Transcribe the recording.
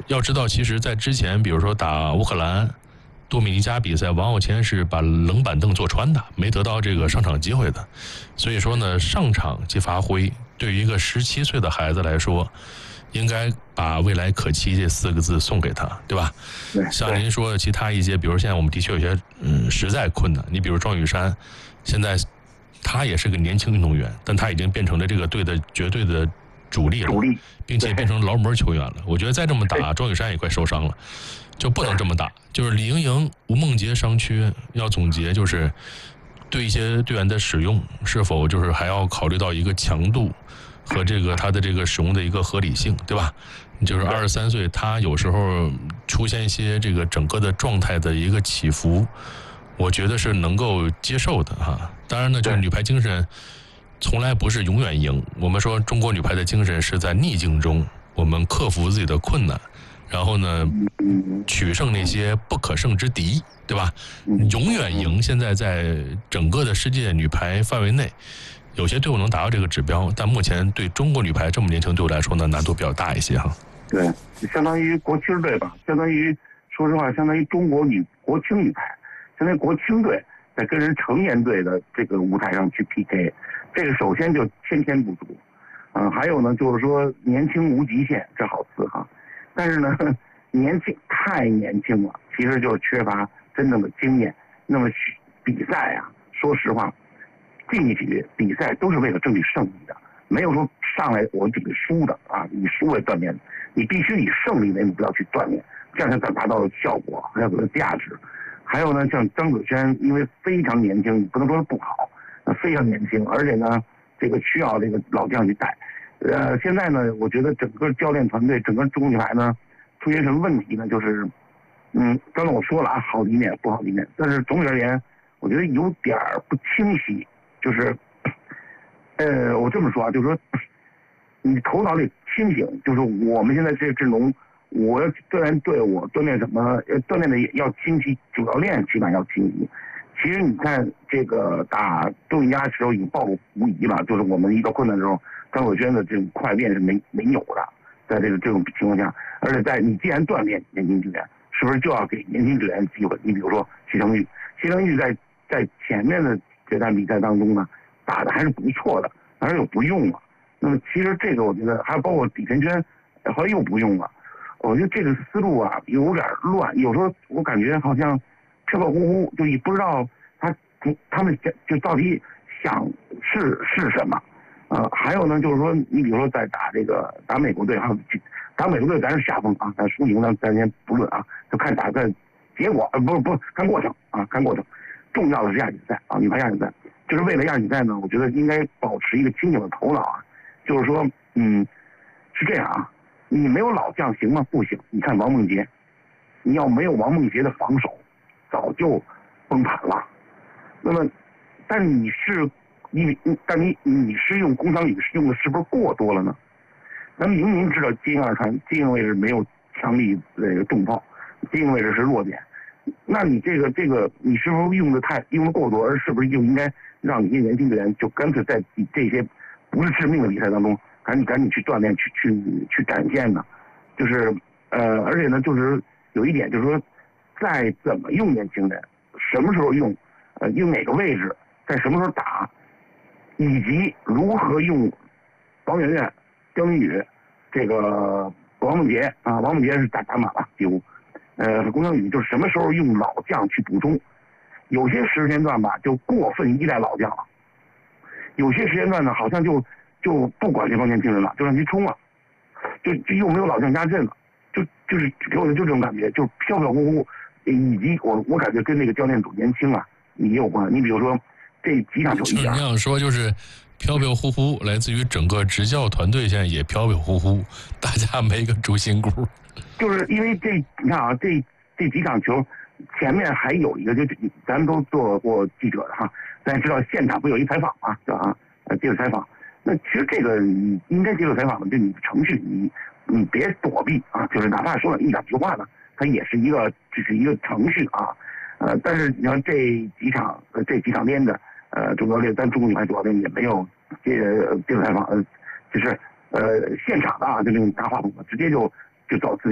要知道，其实在之前，比如说打乌克兰、多米尼加比赛，王傲谦是把冷板凳坐穿的，没得到这个上场机会的。所以说呢，上场即发挥，对于一个17岁的孩子来说，应该把未来可期这4个字送给他，对吧？像您说的其他一些，比如现在我们的确有些实在困难。你比如庄宇珊，现在他也是个年轻运动员，但他已经变成了这个队的绝对的主力了，并且变成劳模球员了。我觉得再这么打，庄宇珊也快受伤了，就不能这么打。就是李盈莹、吴梦洁伤缺，要总结就是对一些队员的使用是否就是还要考虑到一个强度和这个他的这个使用的一个合理性，对吧？就是23岁，他有时候出现一些这个整个的状态的一个起伏，我觉得是能够接受的哈。当然呢，就是女排精神从来不是永远赢。我们说中国女排的精神是在逆境中，我们克服自己的困难，然后呢，取胜那些不可胜之敌，对吧？永远赢，现在在整个的世界女排范围内，有些队伍能达到这个指标，但目前对中国女排这么年轻队伍来说呢，难度比较大一些哈。 对，相当于国青队吧，相当于说实话，相当于中国国青女排，相当于国青队在跟人成年队的这个舞台上去 PK， 这个首先就先天不足，还有呢就是说年轻无极限，这好词哈，但是呢太年轻了，其实就是缺乏真正的经验。那么比赛啊，说实话，竞技体育比赛都是为了争取胜利的，没有说上来我准备输的啊，以输为锻炼，你必须以胜利为目标去锻炼，这样才能达到效果，还有个价值。还有呢，像张子萱，因为非常年轻，不能说不好，非常年轻，而且呢，这个需要这个老将去带。现在呢，我觉得整个教练团队，整个中国女排呢，出现什么问题呢？就是，刚才我说了啊，好的一面，不好的一面，但是总体而言，我觉得有点不清晰。就是，我这么说啊，就是说，你头脑里清醒，就是我们现在这个阵容，我要锻炼队伍，锻炼什么？锻炼的要清晰，主教练起码要清晰。其实你看这个打多米尼加的时候已经暴露无遗了，就是我们遇到困难的时候，张子萱的这种快练是没有的，在这种情况下，而且你既然锻炼年轻队员，是不是就要给年轻队员机会？你比如说谢成玉在前面的这场比赛当中呢，打的还是不错的，但是又不用了。那么其实这个我觉得还有包括李晨轩，后来又不用了。我觉得这个思路啊有点乱，有时候我感觉好像飘飘忽忽，就也不知道他们就到底想是什么。还有呢，就是说你比如说在打美国队，还有打美国队咱是下风啊，咱输赢咱先不论啊，就看打的结果，不看过程啊，看过程。重要的是亚锦赛啊，女排亚锦赛，就是为了亚锦赛呢，我觉得应该保持一个清醒的头脑啊，就是说，是这样啊，你没有老将行吗？不行，你看王梦洁，你要没有王梦洁的防守，早就崩盘了。那么，但是你是用工商宇用的是不是过多了呢？咱们明明知道接应二传接应位置没有强力这个重炮，接应位置是弱点。那你这个你是不是用的过多，而是不是就应该让你这些年轻队员就干脆在这些不是致命的比赛当中赶紧去锻炼去展现呢？就是而且呢，就是有一点就是说，在怎么用年轻人，什么时候用，用哪个位置，在什么时候打，以及如何用王媛媛、刁明宇这个王梦洁啊，王梦洁是打满了几乎。龚翔宇就是什么时候用老将去补充，有些时间段吧就过分依赖老将了，有些时间段呢好像就不管这帮年轻人了，就让其冲了，就又没有老将压阵了，就是给我的就这种感觉，就飘飘忽忽，以及我感觉跟那个教练组年轻啊也有关。你比如说这几场球就你这样说就是飘飘忽忽，来自于整个执教团队现在也飘飘忽忽，大家没个主心骨。 就是因为你看啊，这几场球前面还有一个，就咱们都做过记者的哈，咱知道现场不有一采访嘛，对吧？接受采访。那其实这个你应该接受采访的，就你的程序，你别躲避啊，就是哪怕说了1-2句话呢，它也是只是一个程序啊。但是你看这几场连着，中国咱中国女排主教练也没有接受采访，就是现场的啊，就那种大话筒直接就找自己。